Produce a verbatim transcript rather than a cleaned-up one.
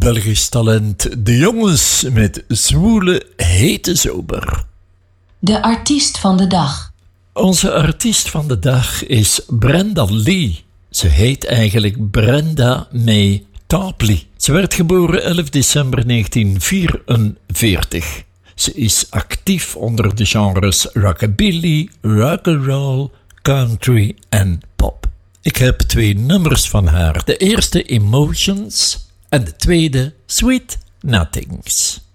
Belgisch talent De Jongens met Zwoele Hete Zomer. De artiest van de dag. Onze artiest van de dag is Brenda Lee. Ze heet eigenlijk Brenda May Tapley. Ze werd geboren elf december negentien vierenveertig. Ze is actief onder de genres rockabilly, rock'n'roll, country en pop. Ik heb twee nummers van haar. De eerste Emotions en de tweede Sweet Nothings.